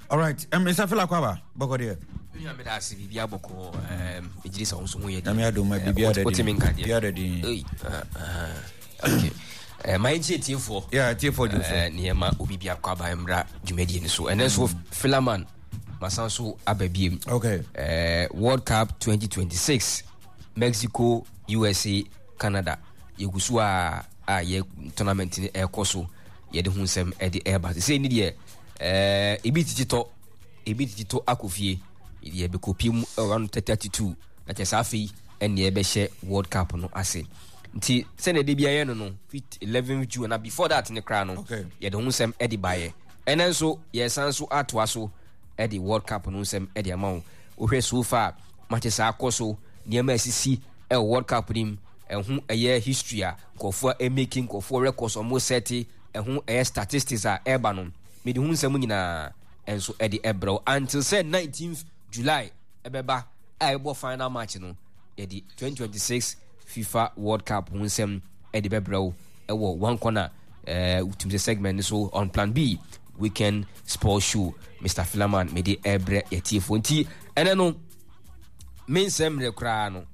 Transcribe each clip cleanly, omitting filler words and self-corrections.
All right. Mr. Fela Kwaba, boko there. You am da bibia boko ejiri sa onso ho ye. Na me ado ma bibia da. Bibia da din. Okay. My GTFo. Yeah, TFo do so. Near ma obibia Kwaba emra dwumadi ni so. And then so Philaman masanso ababiem. Okay. World Cup 2026 Mexico, USA, Canada. Yegusu a ye tournament ni ekoso. Ye de hunsem e de air but say ni de ebitito akofie ye be kopim around 32 na chesafi en ye be share World Cup no ase. Nti se na de bia ye no 11 June na before that ne kra no ye de hunsem e de baye. Enen so ye sanso atoa so e de World Cup no hunsem e de amawo. Ohwe so far Manchester akoso niam asisi e World Cup nim ehun eye history a kofo e making kofo records almost 30 ehun eye statistics a eba no me de hunsem nyina enso e de ebro until say 19th July ebeba a ebo final match no e de 2026 FIFA World Cup hunsem e de bebro e wo one corner utumse segment so on plan B weekend sports show Mr. Philaman me de ebre yetifo nti ene no mensem rekra no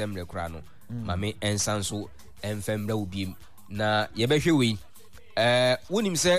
mame ensanso enfemra ubim na yebehwe we wonim se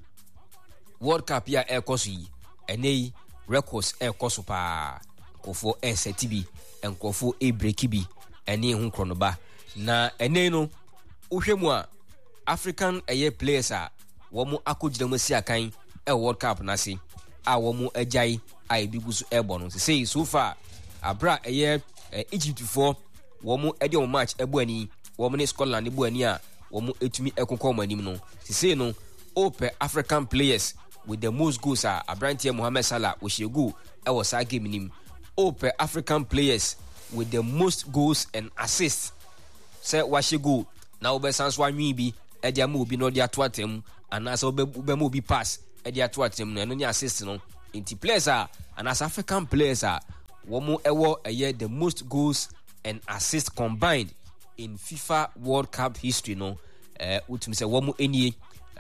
World Cup ya ekoso yi enei records ekoso pa kofo esetibi enkofo ebrekibi ene hu kronoba na enei no uhwemu a African players a womu akogire mu si akan World Cup na se a womu ajai a ebigusu ebo no say so far abra Egypt for womu edi o match ebuani womu ne Scotland ebuani a womu etumi ekokọ manim no say no ope African players with the most goals are Abrantie Mohamed Salah Oshegu ewo sa game nim ope African players with the most goals and assists say Washegu na obesanso anwi bi edi ama obi no de ato atem anasa obema obi pass edi ato atem no eno ni assist no inti players are anasa African players are womu ewo the most goals and assists combined in FIFA World Cup history no utum se womu enie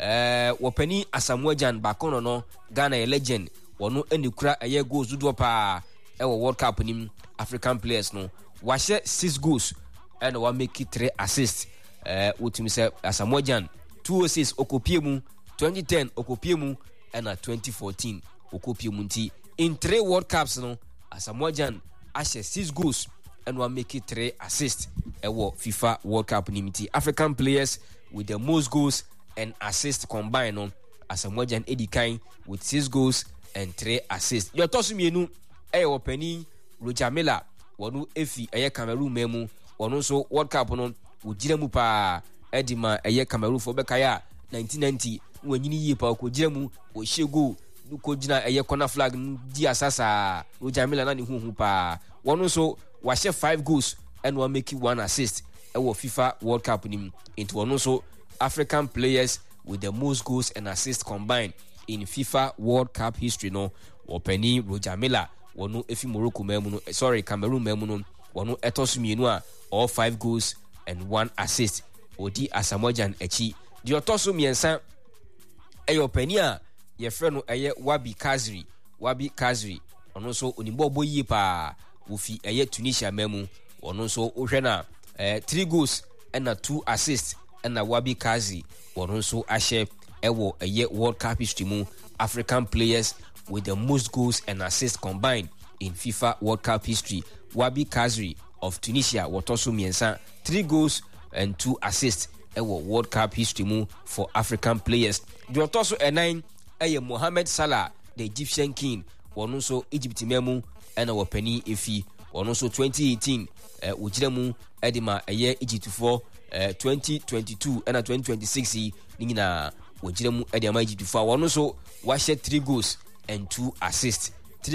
wopani Asamoah Gyan bakono no Ghana legend wono enikura goals dudo pa World Cup nim African players no wahye 6 goals and wa make 3 assists utum se Asamoah Gyan 206 okopiemu 2010 okopiemu and 2014 okopiemu nti in 3 World Cups no Asamoah Gyan ashe 6 goals and one make 3 assists ewo FIFA World Cup nimiti African players with the most goals and assists combined no Asamoah Gyan edikan with 6 goals and 3 assists your tosumienu ewo pani Roger Miller wonu efi Cameroon memu wonu so World Cup no ujire mu pa edima Cameroon fo bekaya 1990 wanyini yipa ko jiremu o shego ko jina corner flag di asasa Roger Miller na ni huhu pa wonu so wahye 5 goals and one make 1 assist ewo FIFA World Cup nim into wonu so African players with the most goals and assists combined in FIFA World Cup history no openi Roger Miller wonu efi Morocco memu no Cameroon memu no wonu etosumienu a all 5 goals and 1 assist odi Asamoah Gyan echi di otosumiensa openi a ye frɛ no Wabi Kazri ono so onimbo boyi pa wofi Tunisia memu ono so ohwɛ na 3 goals and 2 assists and Wabi Kazri ono so ahye ewo World Cup history mu African players with the most goals and assists combined in FIFA World Cup history Wabi Kazri of Tunisia wotoso miensa 3 goals and 2 assists ewo World Cup history mu for African players the wotoso 9 Mohamed Salah the Egyptian king wono so Egypt memu and wopani efi wono so 2018 ujiremu edima Egypt for 2022 and 2026 nyina ujiremu edima Egypt for wono so wahye 3 goals and 2 assists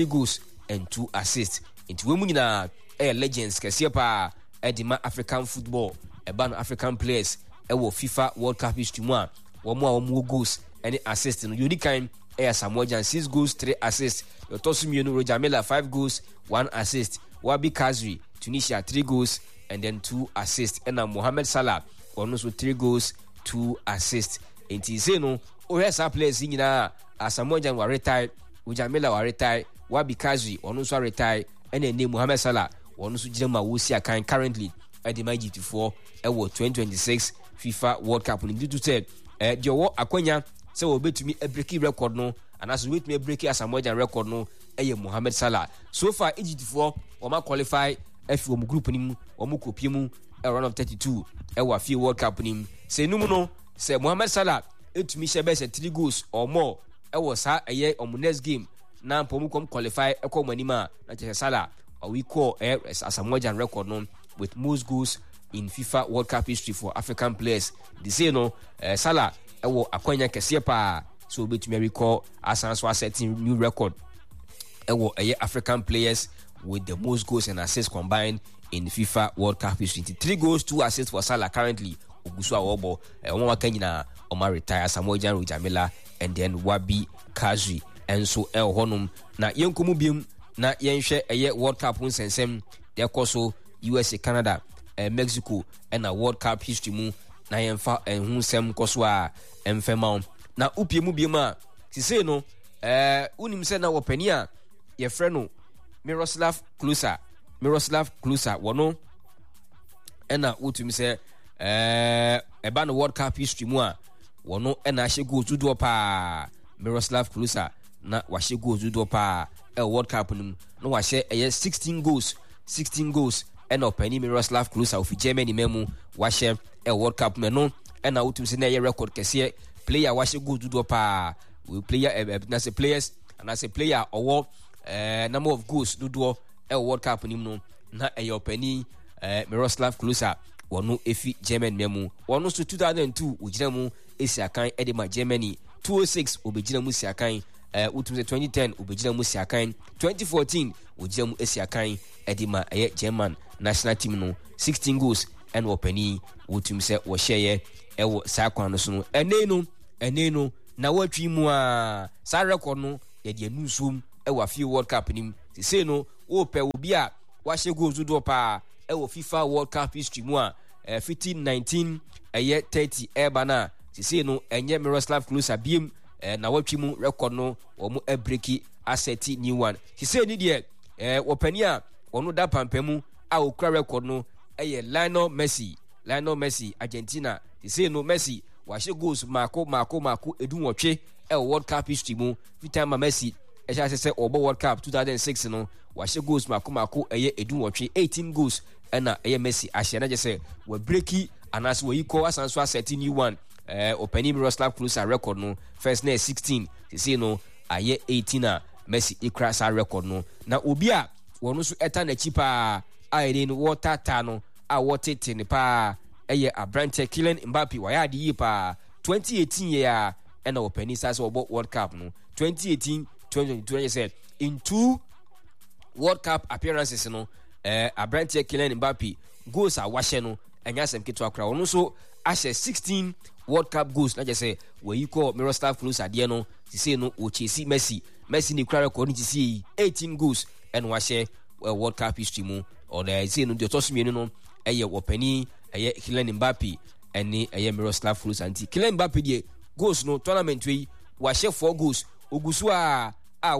into wemu nyina legends kese pa edima African football ban African players ewo FIFA World Cup history mu a womo goals and assists no unikan Asamoah Gyan 6 goals 3 assists Yotosumienu Roger Miller 5 goals 1 assist Wabi Kazri Tunisia 3 goals and then 2 assists and Mohamed Salah also 3 goals 2 assists enti say no o hesa players nyina Asamoah Gyan wa retire Ujamila wa retire, Wabi Kazri ono nso retire, ene ne Mohamed Salah ono nso gyina ma wo si akan currently at the Egypt for 2026 FIFA World Cup ni due to the wo akwanya se wo betumi break record no anaso betumi break Asamoah Gyan record no Mohamed Salah. So far Egypt for o ma qualify efi wo group ni mu o mu kopie mu round of 32 FIFA World Cup ni se numu no se Mohamed Salah etumi shebe se 3 goals or more sa on next game na mpomu kom qualify manima na che Salah we call Asamoah Gyan record no with most goals in FIFA World Cup history for African players. They say no Salah akwanya kese pa so betumi recall asanso setting new record African players with the most goals and assists combined in FIFA World Cup history. 3 goals, 2 assists for Salah currently. Ogusu Awobo Oma Kenyina Oma retire Asamoah Gyan Ujamila and then Wabi Kazri and so honum na yenkomu biom na yenhwe World Cup unsensem de koso USA, Canada, Mexico and a World Cup history mu na yenfa hunsem koso a emfema na upiemu bioma sise no unim se na wopani a ye freno Miroslav Klose wono ena utumi se eba no World Cup history mu a wono ena hye goals dudo pa Miroslav Klose na wahye goals dudo pa World Cup nim no wahye 16 goals ena opani Miroslav Klose of Germany memu wahye World Cup me no ena utumi se na ye record kese player wahye goals dudo pa player na se players and as a player or number of goals dudo World Cup nim no na opani Miroslav Klose wono efi Germany memu wono so 2002 ugina mu esiakan edema Germany 2006 obegina mu siakan utumse 2010 obegina mu siakan 2014 ugina mu esiakan edema German national team no 16 goals and opani utumse wo share ewo sakwan no so no eneno na watwi mu a sa record no ye de nusum ewo FIFA World Cup nim se no wo pe obi a wa hye goals do pa ewo FIFA World Cup history mu a 15-19 30 bana sisi no enye Miroslav Klose biem na watwi mu record no wo mu breaki asset new one sisi ni de wopani a wono da pampamu a okura record no Lionel Messi Argentina sisi no Messi wa hye goals mako edunwotwe World Cup history mu fitama Messi se obo World Cup 2006 no wa hye goals mako edunwotwe 18 goals na Messi ahye na je se we breaki anas we equal asanso asset new one opani Miroslav Klose record no first na 16 say no 18 Messi ikra sa record no na obi a wono so eta na chipa a no water ta no a wotete ne pa Abrante Kylian Mbappe wa ya di pa 2018 year na opani sa so World Cup no 2018 2022 said in 2 World Cup appearances no Abrante Kylian Mbappe goals a wahye no enya sem keto akra wono so ahye 16 World Cup goals na je say we equal Miroslav Klose ade no say no o chesi Messi ni kra record ni say 18 goals and wahye World Cup history mu or the say no de tosumienu no wopani Kylian Mbappe ene Miroslav Klose anti Kylian Mbappe de goals no tournament we wahye 4 goals ogusu a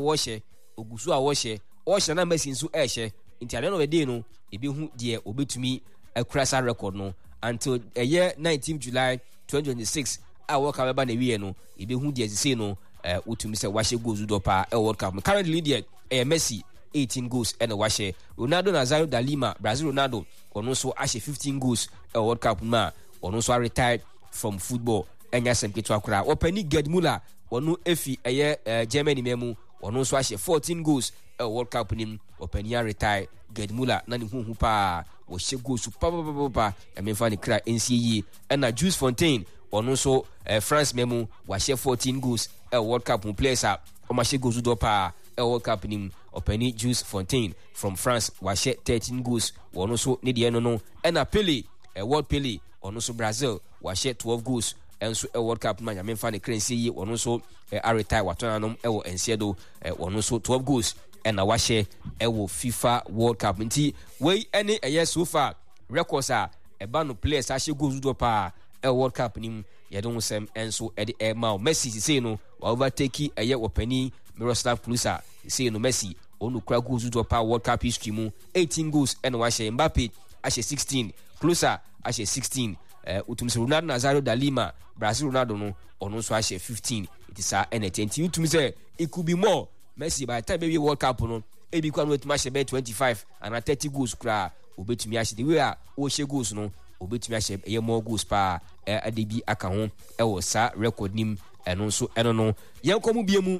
wahye na Messi nso ehye inti at the end of the day no ebehu de obetumi akrasa record no until 19 July 2026 a World Cup ba na wie no ebehu de say no utumi se wahye goals do pa World Cup currently there Messi 18 goals and wahye Ronaldo Nazario da Lima Brazil Ronaldo ono so ahye 15 goals World Cup ma ono so retired from football enya sem keto akra opani Gerd Müller ono efi Germany memu ono so ahye 14 goals World Cup nim opani retire Gerd Müller na ni hu pa wo hye goals pa emfa ni kra NCE na Jules Fontaine ono so France memu wa hye 14 goals World Cup players a o ma hye goals do pa World Cup nim opani Jules Fontaine from France wa hye 13 goals ono so ni de no na Pele World Pele ono so Brazil wa hye 12 goals enso World Cup man emfa ni kra NCE ono so retire watonanom NCE ono so 12 goals na wahye FIFA World Cup nti we any so far records a eba no players ahye goals do pa World Cup nim ye don sem enso e de ma Messi say no wa overtake wopani Miroslav Klose say no Messi onu kura goals to power World Cup history mu 18 goals and washe Mbappe ashe 16 Klose ashe 16 utumse Ronaldo Nazario da Lima Brazil Ronaldo no ono so ashe 15 it is and 20 utumse it could be more Messi by the time maybe World Cup no ebi kwa no etuma ashe 25 and 30 goals kura obetumi ashe the way a o she goals no obetumi ashe ye more goals pa adebi aka ho wo sa record nim eno so eno no yenkomu biemu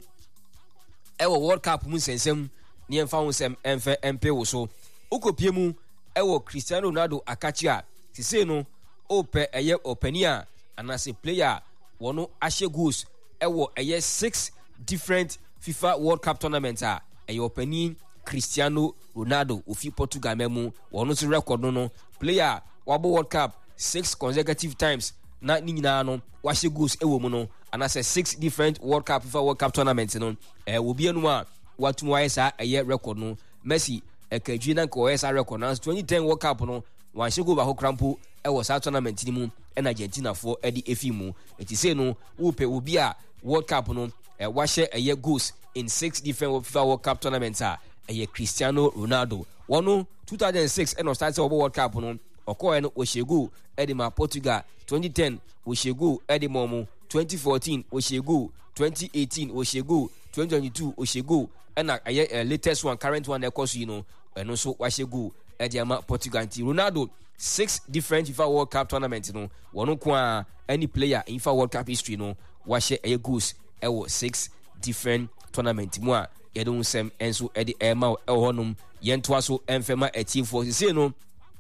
ewo World Cup mu sensem ne emfa ho sem emfe empe wo so ukopie mu ewo Cristiano Ronaldo akachi a sise no ope eye openia anase player wono ashe goals ewo eye 6 different FIFA World Cup tournaments a eye openi Cristiano Ronaldo ofi Portugal memu wono so record no player wabo World Cup 6 consecutive times na nyina no washe goals ewo mu no anase 6 different World Cup FIFA World Cup tournaments no obi anu a watu esa eye record no Messi ekadwi na ko esa record na 2010 World Cup no wanshe go ba ho krampo ewo sa tournament ni mu en Argentina for edi efimu eti say no upe obi a World Cup no washe eye goals in 6 different FIFA World Cup tournaments a eye Cristiano Ronaldo wono 2006 en start World Cup no okoye no oshegu edima Portugal 2010 oshegu edima mu 2014 oshegu 2018 oshegu 2022 oshegu and latest one current one ekoso you know and also washegu edima Portugal anti Ronaldo 6 different FIFA World Cup tournaments no wono kwa any player in FIFA World Cup history no washe e goals e wo 6 different tournament mu a yedon sem enso edi ema e honum yentoa so emfema team for say no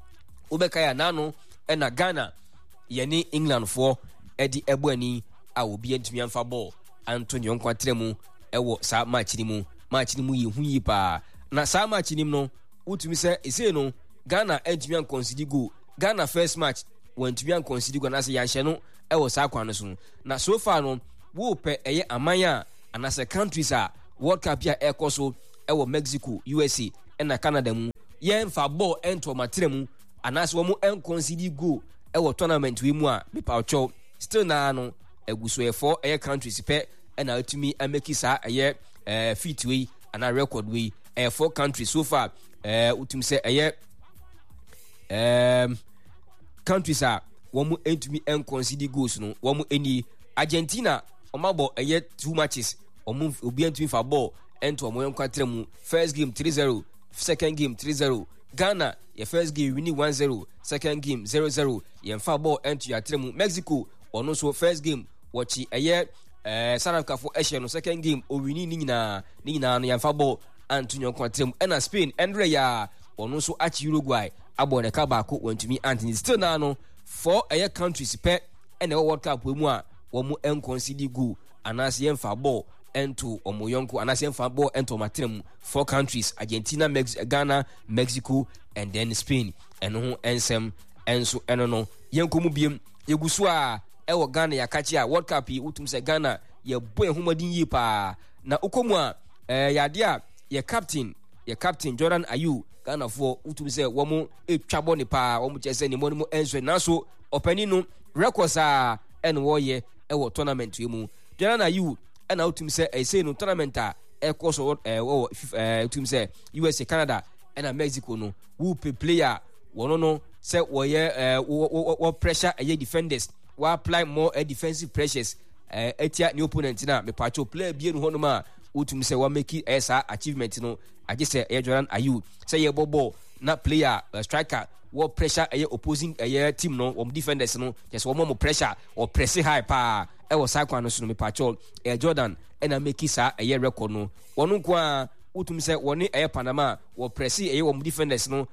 ubekaya nano na Ghana yene England for edi ebuani a obi antumi amfa ball Antonio Nkwatremu ewo sa match ni mu yehu yi pa na sa match ni no utumi se no Ghana antumi an concede goal Ghana first match wantumi an concede goal na se yanhye no ewo sa kwan so na so far no wo pe eye amanya anase countries a World Cup ya ekoso ewo Mexico USA na Canada mu yen fa ball ento matremu anase wo mu en concede goal ewo tournament we mu a be paucho still na no eguso e for eye countries pe na utumi ameki sa eye fit we and a record we 4 countries so far utumi se eye countries are womu entumi en concede goals no womu eni Argentina omabo eye 2 matches omu obi entumi fa ball ento omo enkwatre mu first game 3-0 second game 3-0 Ghana your first game winning 1-0 second game 0-0 ye fa ball ento ya tremu Mexico ono so first game wachi eye South Africa for no second game o winning ni nyina no ye fa ball Antonio enkwatre na Spain Andre ya ono so achi Uruguay abo ne ka ba ko wantumi Anthony still na no for eye countries pe na World Cup we mu a wo mu en concede goal anase ye fa ball ento omoyonko anase ye fa ball ento matrem 4 countries Argentina Ghana Mexico and then Spain eno ho ensem enso eno no yenkomu biem yeguso a ewo Ghana yakachi a World Cup utum se Ghana ye boy humadin yi pa na ukomu a yade a ye captain Jordan Ayew Ghana for utum se wo mu etwabo ne pa wo mu chese ne mo enso na so opani no records a eno wo ye ewo tournament we mu Jordan Ayew na utum se say no tournament a ekoso utum se USA Canada and Mexico no who player wono no say wo ye wo pressure a defenders wo apply more defensive pressures etia new opponent na me pacho player bi enu hono ma utum se wo make esa achievement no age say Jordan Ayew say ye bobo na player striker wo pressure opposing team no wo defenders no just wo more pressure or press high pa ewo sa kwa no so me pacho Jordan na make sa record no wono kwa utum se woni Panama wo press wo defenders no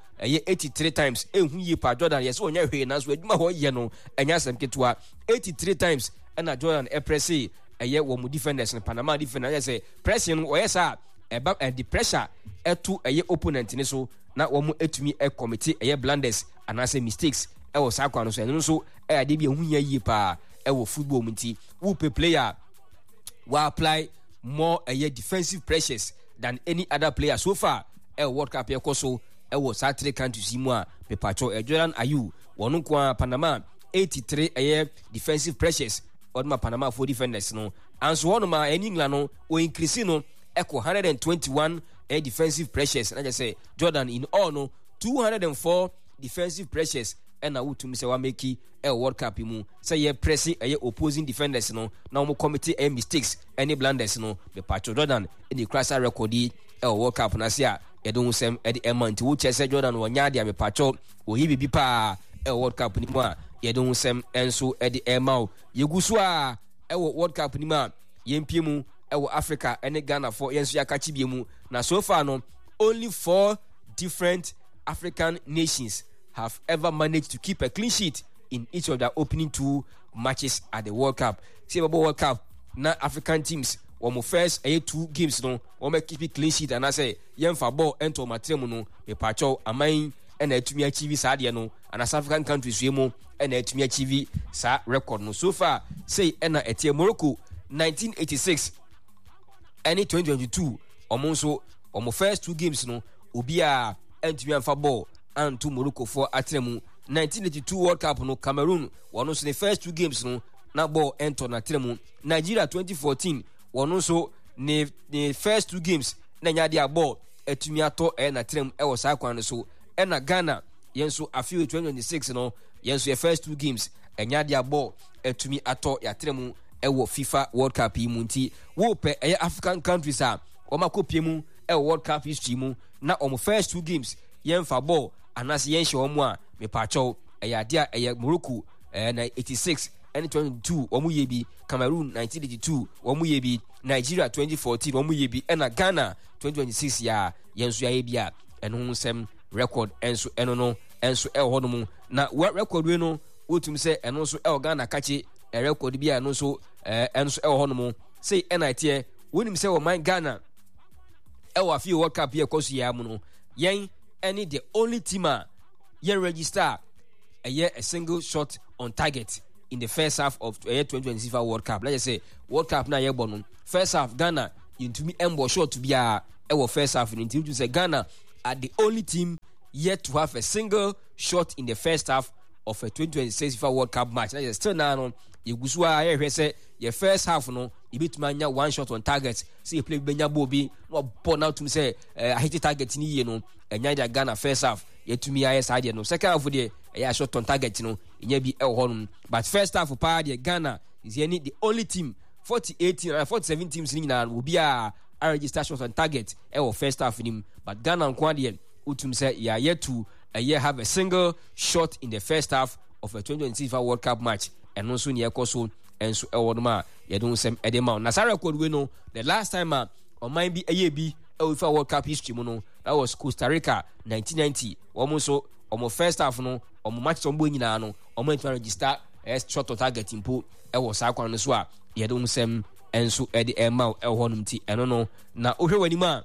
83 times ehu yi pa Jordan yes onya hwe na so adwuma ho ye no enya sem ketua 83 times na Jordan press wo defenders no Panama defenders say pressing wo yesa the pressure to opponent ni so na wo mu etumi commit blunders and say mistakes wo sa kwa no so eno so ade bi ehu ya yi pa wo football munti wo player will apply more defensive pressures than any other player so far World Cup ekoso was 3 countries mu a pepacho Jordan Ayew wonu kwa Panama 83 defensive pressures odma Panama for defenders no and so on ma England no o increase no echo 121 defensive pressures. And I just say Jordan in all no 204 defensive pressures. And I would to say Wameki a World Cup mu say ye pressing a opposing defenders no now mo committee a mistakes any blunders no the Pacho Jordan in the class record a World Cup na sia ye don sem e the month wo che say Jordan wo nya dia me Pacho wo hi bibi pa a World Cup ni mu a ye don sem enso e the emau ye gusu a e World Cup ni ma ye mpie mu e Africa and Ghana for yenso ya kachi bi mu na so far no only 4 different African nations have ever managed to keep a clean sheet in each of their opening 2 matches at the World Cup. See about World Cup, now African teams, when first 2 games no, when keep it clean sheet and I say, young for ball enter matremo no, me pacho amain and to me achieve sadia no, and as African countries yemo and to me achieve sa record no. So far, say ena etie Morocco 1986 and 2022 almost first 2 games no, ubia and to me for ball. And to Morocco for Atremu 1982 World Cup no Cameroon one also the first 2 games no na ball enter na Atremu. Nigeria 2014 one also the first 2 games na nya dia ball etumi ato na Atremu e was akwan so na Ghana yenso afiu 2026 no yenso the first 2 games nya dia ball etumi ato ya Atremu e wo FIFA World Cup imunti wo pe African countries a o makopie mu e World Cup history mu na o first 2 games yen fa ball anas yen hye omo a me pacho dia Morocco na 86 and 22 omo ye bi Cameroon 1982 omo ye bi Nigeria 2014 omo ye bi na Ghana 2026 ya yenso ya bi a eno nsem record enso eno no enso e ho no mu na record we no wotum se eno so e Ghana kache record bi a no so enso e ho no mu say NIT wonim se wo man Ghana e wa fi World Cup ye koso ya mu no yen any the only team yen register a single shot on target in the first half of 2026 World Cup. Let's say World Cup na ye bono first half Ghana into me embo shot to be a first half in team to say Ghana are the only team yet to have a single shot in the first half of a 2026 World Cup match. Let's still now you gusua say your first half no you beat manya 1 shot on target. See you play benya bobi no born out to say I hit target ni ye no enya Ghana first half yet to me side no second half de shot on target no nya bi honum but first half pa de Ghana is the only team 47 teams in na will be a register shot on target first half in but Ghana kwade utum say yet to have a single shot in the first half of a 2026 World Cup match and also near Koso and so Ewadma Yadun Sem Edema. Nasara could we know the last time on might be a year be FIFA World Cup history mono that was Costa Rica 1990 almost so almost first half no on match on Buinano on went to register as shot on target in pool was Aquan as well Yadun Sem and so Eddie Emma Elhonumti and no now Ohewanima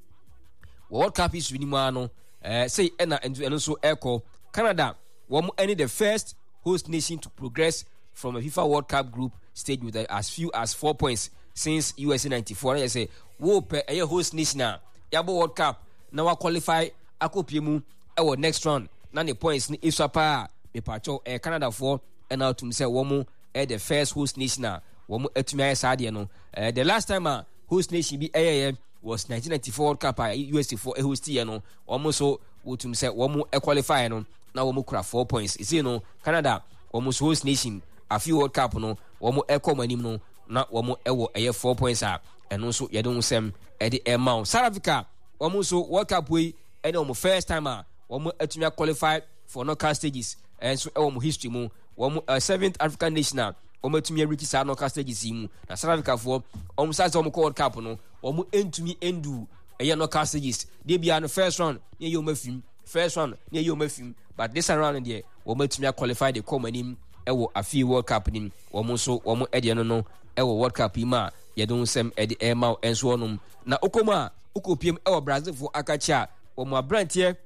World Cup history Nimano say Enna and also Echo Canada one any the first host nation to progress from a FIFA World Cup group stage with as few as 4 points since USA 94. I say, wo pe a host nation na yabo World Cup now qualify akopiemu our next round. Na the points ni iswapa me pacho Canada for and now to say womu the first host nation na womu etumi ayesade no. The last time host nation be was 1994 World Cup USA for a host no. Womu so wotum say womu qualify no. Now womu kura 4 points. You see no Canada womu host nation a few World Cup no womu manim no na womu ewo 4 points and also yedon sem the amount South Africa womu so World Cup we and womu first time womu etumi qualify for knockout stages and so womu history mu womu 7th African nation womu etumi reach sa knockout stages mu na South Africa for womu sa womu World Cup no womu entumi endu knockout stages they be on first round near you mafim first round near you mafim but this round there womu etumi qualify the manim ewo afi World Cup nim womu so womu no ewo World Cup ima yedon sem emau enso onum na okoma ukopiem ewo Brazil for akacha womu abrantie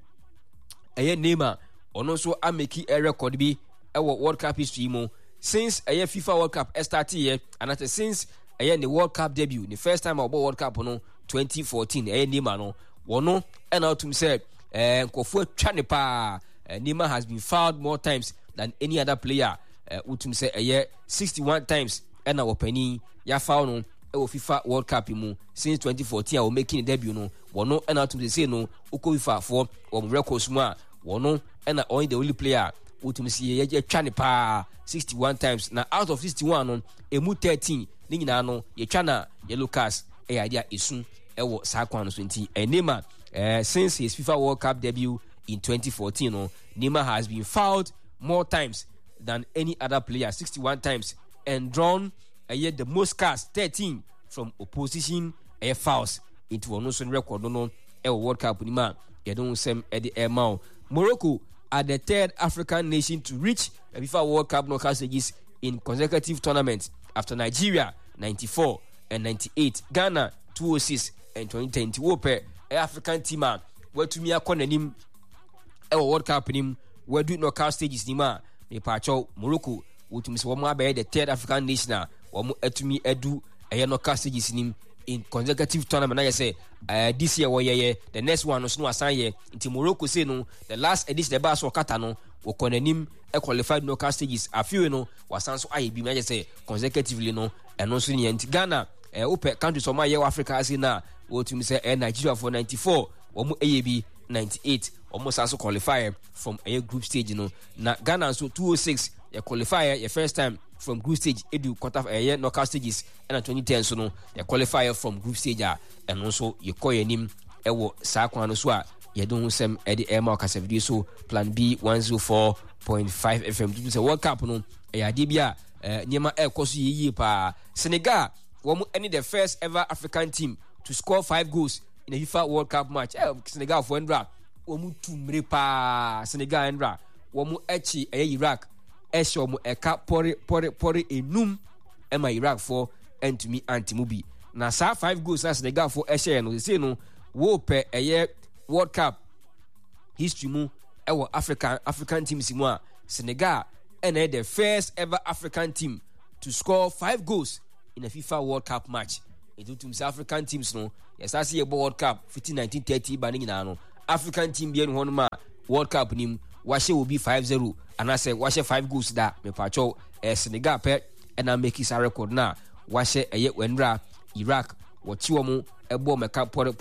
Neymar ono so ameki record bi ewo World Cup history mu since FIFA World Cup start here and at since the World Cup debut the first time about World Cup no 2014 Neymar no wono and out to say nkofo twane pa Neymar has been fouled more times than any other player utum say 61 times and our penny ya foul no FIFA World Cup mu since 2014 a making debut no wono na to say no uko FIFA for records mu a wono na only the only player utum see ye twa ne pa 61 times na out of 61 no emu 13 ni nyina no ye twa na ye Lucas idea esu ewo saa kwan no so nti Neymar since his FIFA World Cup debut in 2014 no Neymar has been fouled more times than any other player, 61 times, and drawn the most cards, 13 from opposition fouls into a notion record no World Cup Nima don't same Eddie Emao. Morocco are the third African nation to reach a FIFA World Cup knockout stages in consecutive tournaments after Nigeria 94 and 98, Ghana 206 and 2010. Wope African team where to me a konanim World Cup nim where do knockout stages nima me pacho Morocco wotum se womo abe the third African nation womo atumi edu knockout stages nim in consecutive tournament na say this year we the next one no asan ye nti Morocco say no the last edition the bass kata no wo konanim qualified knockout stages afiwe no wasan so aye bi na say consecutively no eno so ne nti Ghana ope countries o ma ye Africa as na wotum se Nigeria for 94 womo AAB 98 almost also qualify from a group stage na Ghana so 206 you qualify your first time from group stage edu quarter knockout stages and 2010 so no you qualify from group stage and also you call your name ewo saa kwan so a you don sem edi ema kasa video so plan B 104.5 FM to say World Cup no ya de bia nyema ekoso yiyi pa Senegal wo any the first ever African team to score 5 goals in a FIFA World Cup match. Senegal for Endra womu tumre pa Senegal Endra womu echi Iraq esho mu eka pore enum ema Iraq for entumi antimubi na sa 5 goals na Senegal for eshe no say no wo pe World Cup history mu ewo African teams mu a Senegal and the first ever African team to score 5 goals in a FIFA World Cup match. Into South African teams no yes I see a World Cup 1930 banning na African team be no ma World Cup nim washe will be 5-0 and I say washe 5 goals da me pacho Senegal pe and I make his record na washe wenra Iraq wachi wo ebo meka pore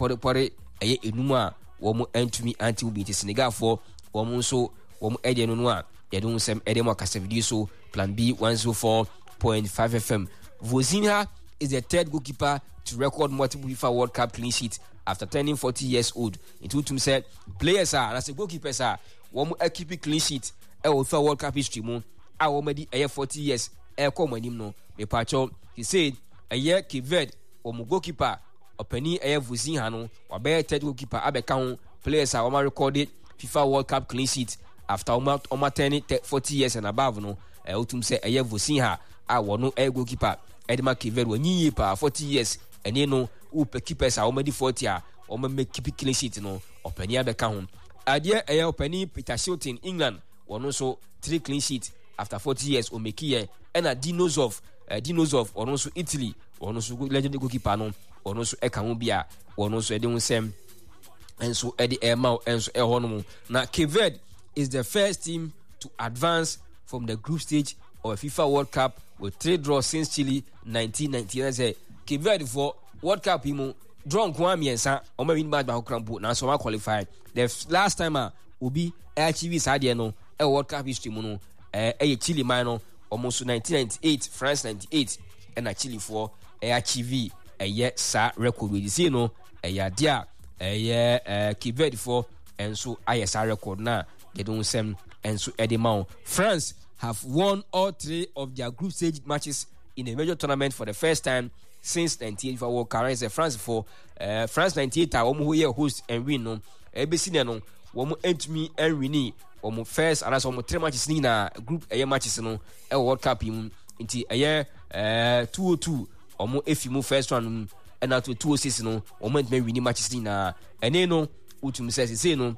enum a wo mo entumi anti will be Senegal for wo mo so wo mo ede no a ye don sem ede mo kasa video so plan B 104.5 FM. Vozinha is the third goalkeeper to record multiple FIFA World Cup clean sheets after turning 40 years old. It would say players are as a goalkeepers are one keep clean sheet FIFA World Cup history mo a already 40 years come when him no me pacho he said a year Kived or goalkeeper openi Vozinha no or be third goalkeeper abeka players are recorded FIFA World Cup clean sheet after turning 40 years and above no utum say a year Vozinha a one goalkeeper Edma Kived wanyi pa 40 years ene no upe keepers a already 40 a o make keep clean sheet no openi abeka ho ade openi Peter Shilton England one so 3 clean sheet after 40 years o make here and Dinosov one so Italy one so legendary goalkeeper no one so eka ho bia one so ede ho sem enso ede emau enso ehono na Kived is the first team to advance from the group stage of a FIFA World Cup with 3 draws since Chile 1999. Say Kived for World Cup imo draw kwa miensa o ma win match ba krampo na so ma qualify. The last time obi achieve sadie no World Cup history mu no Chile man no almost 1998 France 98 and Chile for achieve sa record we see no dia Kived for and so sa record na they don't sem and so edemao France have won all 3 of their group stage matches in a major tournament for the first time since 98 for World Cup. France for France 98 who year host and win no ABC no womo entumi and win womo first and so 3 matches ni na group matches no World Cup im nti 202 womo efimu first one and at 206 no womo entumi win matches ni na ene no utum say no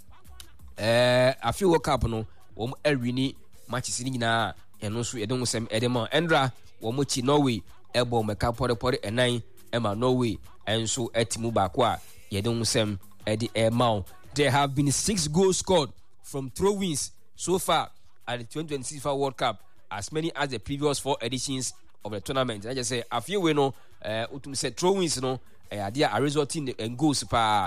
afi World Cup no womo win matches ni na eno so edon sem edema Endra womochi Norway ebo meka pore enan ema Norway enso etimu ba kwa yedon sem edi emau. There have been 6 goals scored from throw-ins so far at the 2026 FIFA World Cup, as many as the previous 4 editions of the tournament. I just say a few we know utum sɛ throw-ins no ɛyɛ adeɛ a result in goals pa